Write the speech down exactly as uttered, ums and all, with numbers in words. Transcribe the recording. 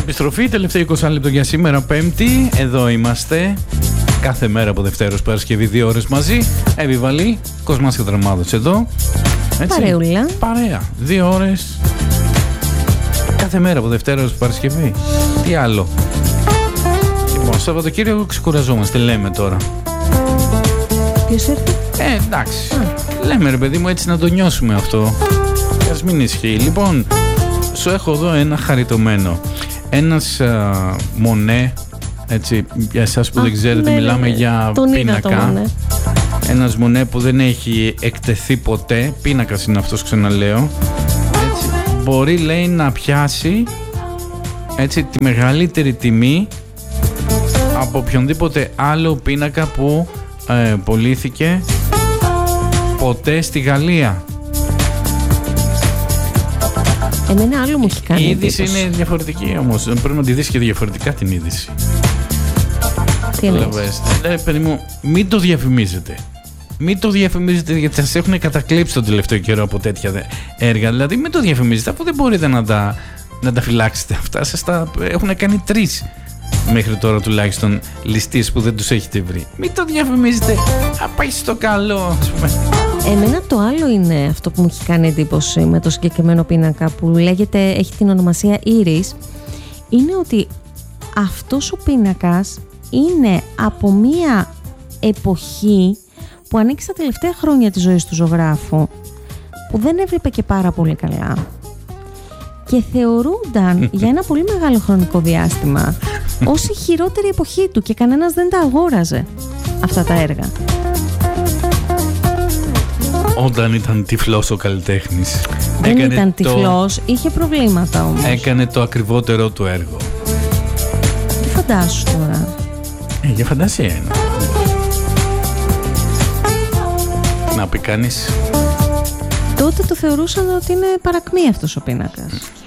Επιστροφή, τελευταίο είκοσι λεπτό για σήμερα, Πέμπτη. Εδώ είμαστε. Κάθε μέρα από Δευτέρος Παρασκευή, δύο ώρες μαζί. Επιβαλή, Κοσμάς και Δραμάδος εδώ. Έτσι. Παρεούλα. Παρέα. Δύο ώρες. Κάθε μέρα από Δευτέρος Παρασκευή. Τι άλλο. Λοιπόν, Σαββατοκύριακο ξεκουραζόμαστε, λέμε τώρα. Ποιος έρθει? Ε, εντάξει. Α. Λέμε ρε παιδί μου, έτσι να το νιώσουμε αυτό. Ας μην ισχύει. Λοιπόν, σου έχω εδώ ένα χαριτωμένο. Ένας α, Μονέ, έτσι, για εσάς που α, δεν ξέρετε, ναι, μιλάμε ναι, για τον πίνακα. Ένας Μονέ που δεν έχει εκτεθεί ποτέ. Πίνακας είναι αυτός, ξαναλέω. Έτσι, μπορεί, λέει, να πιάσει, έτσι, τη μεγαλύτερη τιμή από οποιονδήποτε άλλο πίνακα που ε, πωλήθηκε ποτέ στη Γαλλία. Εμένα άλλο μου έχει κάνει. Η είδηση εντύπωση. Είναι διαφορετική όμως. Πρέπει να τη δεις και διαφορετικά την είδηση. Τι εννοείς? Λέει, παιδί μου, μην το διαφημίζετε. Μην το διαφημίζετε, γιατί σας έχουν κατακλείψει τον τελευταίο καιρό από τέτοια έργα. Δηλαδή, μην το διαφημίζετε, αφού δεν μπορείτε να τα, να τα φυλάξετε αυτά. Σας τα έχουν κάνει τρεις μέχρι τώρα τουλάχιστον ληστείς που δεν τους έχετε βρει. Μην το διαφημίζετε. Α, πάει στο καλό, ας πούμε. Εμένα το άλλο είναι αυτό που μου έχει κάνει εντύπωση με το συγκεκριμένο πίνακα που λέγεται, έχει την ονομασία Iris, είναι ότι αυτός ο πίνακας είναι από μία εποχή που ανήκει στα τελευταία χρόνια της ζωής του ζωγράφου, που δεν έβλεπε και πάρα πολύ καλά και θεωρούνταν για ένα πολύ μεγάλο χρονικό διάστημα ως η χειρότερη εποχή του και κανένας δεν τα αγόραζε αυτά τα έργα. Όταν ήταν τυφλός ο καλλιτέχνης. Δεν έκανε ήταν το... τυφλός, είχε προβλήματα όμως. Έκανε το ακριβότερο του έργο. Τι φαντάσου τώρα. Ε, για φαντασία είναι. Να πει κανείς. Τότε το θεωρούσαν ότι είναι παρακμή αυτός ο πίνακας.